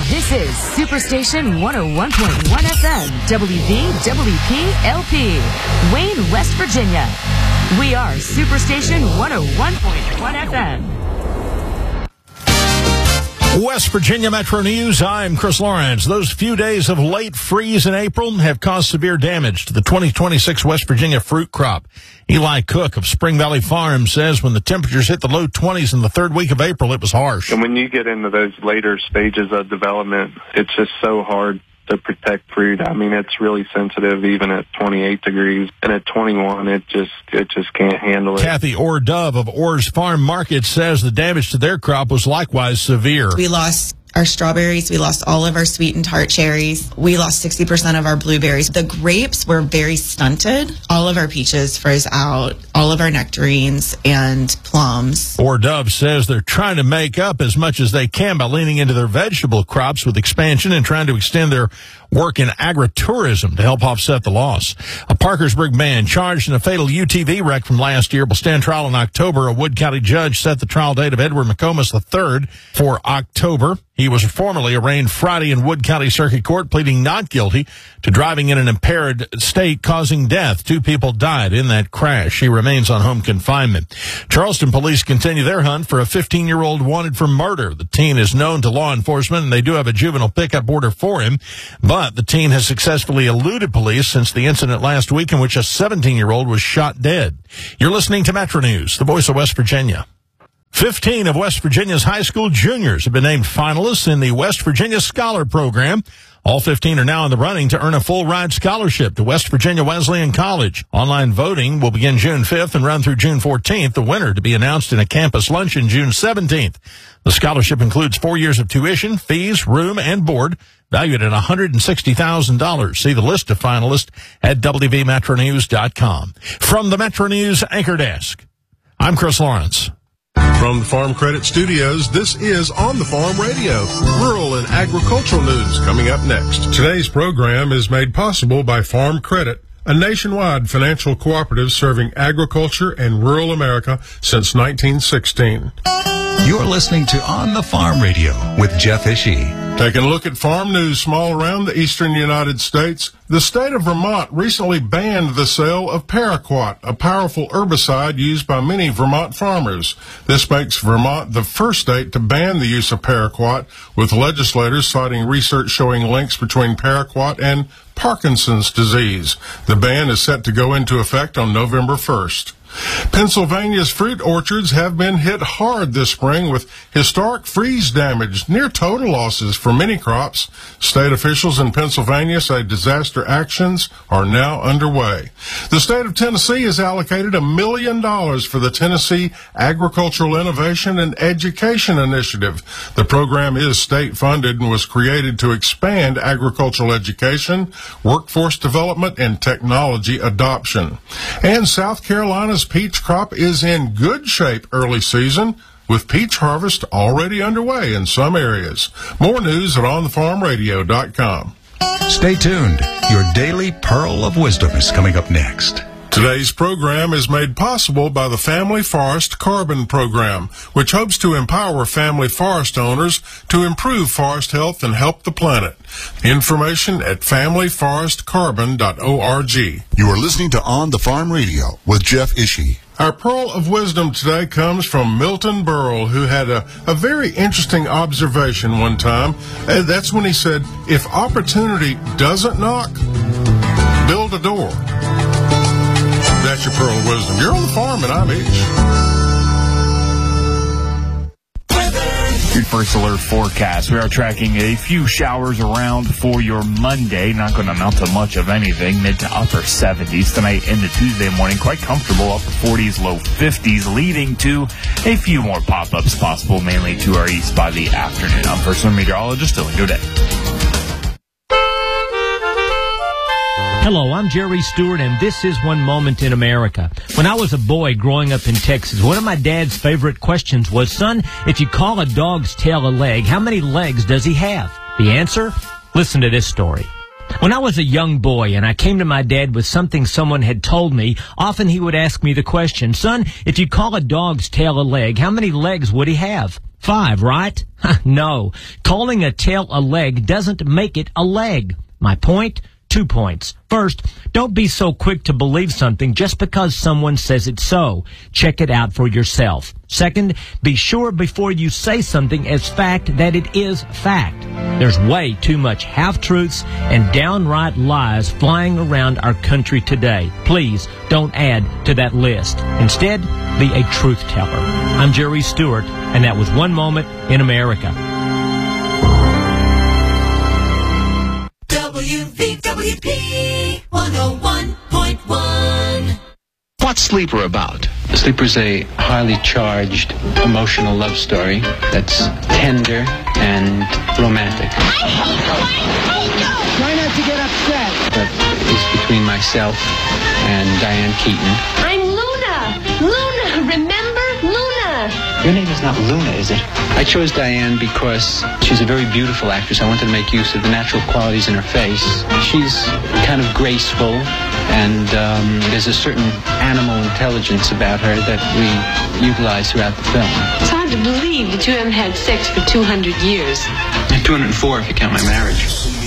This is Superstation 101.1 FM, WVWP-LP, Wayne, West Virginia. We are Superstation 101.1 FM. West Virginia Metro News, I'm Chris Lawrence. Those few days of late freeze in April have caused severe damage to the 2026 West Virginia fruit crop. Eli Cook of Spring Valley Farm says when the temperatures hit the low 20s in the third week of April, it was harsh. And when you get into those later stages of development, it's just so hard to protect fruit. I mean, it's really sensitive even at 28 degrees, and at 21, it just can't handle it. Kathy Orr-Dove of Orr's Farm Market says the damage to their crop was likewise severe. We lost our strawberries. We lost all of our sweet and tart cherries. We lost 60% of our blueberries. The grapes were very stunted. All of our peaches froze out, all of our nectarines and plums. Orr-Dove says they're trying to make up as much as they can by leaning into their vegetable crops with expansion and trying to extend their work in agritourism to help offset the loss. A Parkersburg man charged in a fatal UTV wreck from last year will stand trial in October. A Wood County judge set the trial date of Edward McComas III for October. He was formerly arraigned Friday in Wood County Circuit Court, pleading not guilty to driving in an impaired state causing death. 2 people died in that crash. He remains on home confinement. Charleston police continue their hunt for a 15-year-old wanted for murder. The teen is known to law enforcement, and they do have a juvenile pickup order for him. But the teen has successfully eluded police since the incident last week in which a 17-year-old was shot dead. You're listening to Metro News, the voice of West Virginia. 15 of West Virginia's high school juniors have been named finalists in the West Virginia Scholar Program. All 15 are now in the running to earn a full-ride scholarship to West Virginia Wesleyan College. Online voting will begin June 5th and run through June 14th, the winner to be announced in a campus luncheon June 17th. The scholarship includes 4 years of tuition, fees, room, and board, valued at $160,000. See the list of finalists at WVMetroNews.com. From the Metro News Anchor Desk, I'm Chris Lawrence. From the Farm Credit Studios, this is On the Farm Radio, rural and agricultural news coming up next. Today's program is made possible by Farm Credit, a nationwide financial cooperative serving agriculture and rural America since 1916. You're listening to On the Farm Radio with Jeff Ishii. Taking a look at farm news from all around the eastern United States, the state of Vermont recently banned the sale of paraquat, a powerful herbicide used by many Vermont farmers. This makes Vermont the first state to ban the use of paraquat, with legislators citing research showing links between paraquat and Parkinson's disease. The ban is set to go into effect on November 1st. Pennsylvania's fruit orchards have been hit hard this spring with historic freeze damage, near total losses for many crops. State officials in Pennsylvania say disaster actions are now underway. The state of Tennessee has allocated $1 million for the Tennessee Agricultural Innovation and Education Initiative. The program is state-funded and was created to expand agricultural education, workforce development, and technology adoption. And South Carolina's peach crop is in good shape early season, with peach harvest already underway in some areas. More news at OnTheFarmRadio.com. Stay tuned. Your daily pearl of wisdom is coming up next. Today's program is made possible by the Family Forest Carbon Program, which hopes to empower family forest owners to improve forest health and help the planet. Information at familyforestcarbon.org. You are listening to On the Farm Radio with Jeff Ishii. Our pearl of wisdom today comes from Milton Berle, who had a very interesting observation one time. That's when he said, if opportunity doesn't knock, build a door. That's your pearl of wisdom. You're on the farm and I'm Ish. Your first alert forecast. We are tracking a few showers around for your Monday. Not going to amount to much of anything. Mid to upper 70s tonight into Tuesday morning. Quite comfortable. Upper 40s, low 50s, leading to a few more pop-ups possible, mainly to our east by the afternoon. I'm personal meteorologist Dylan Godet. Hello, I'm Jerry Stewart, and this is One Moment in America. When I was a boy growing up in Texas, one of my dad's favorite questions was, son, if you call a dog's tail a leg, how many legs does he have? The answer? Listen to this story. When I was a young boy and I came to my dad with something someone had told me, often he would ask me the question, son, if you call a dog's tail a leg, how many legs would he have? 5, right? No. Calling a tail a leg doesn't make it a leg. My point? 2 points. First, don't be so quick to believe something just because someone says it's so. Check it out for yourself. Second, be sure before you say something as fact that it is fact. There's way too much half-truths and downright lies flying around our country today. Please don't add to that list. Instead, be a truth teller. I'm Jerry Stewart, and that was One Moment in America. WVWP 101.1. What's Sleeper about? Sleeper's a highly charged, emotional love story that's tender and romantic. Try not to get upset. That is between myself and Diane Keaton. I'm Luna! Luna! Remember? Luna! Your name is not Luna, is it? I chose Diane because she's a very beautiful actress. I wanted to make use of the natural qualities in her face. She's kind of graceful, and there's a certain animal intelligence about her that we utilize throughout the film. It's hard to believe that you haven't had sex for 200 years. 204 if you count my marriage.